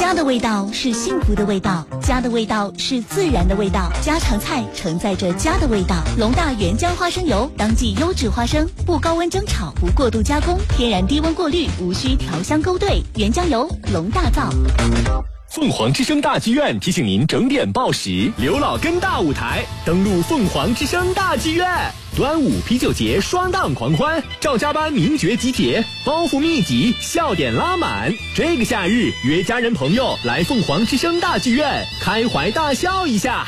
家的味道是幸福的味道，家的味道是自然的味道，家常菜承载着家的味道。龙大原浆花生油，当季优质花生，不高温蒸炒，不过度加工，天然低温过滤，无需调香勾兑。原浆油，龙大造。 凤凰之声大剧院提醒您整点报时，刘老根大舞台登陆凤凰之声大剧院，端午啤酒节双档狂欢，赵家班名角集铁，包袱密集，笑点拉满。这个夏日约家人朋友来凤凰之声大剧院，开怀大笑一下。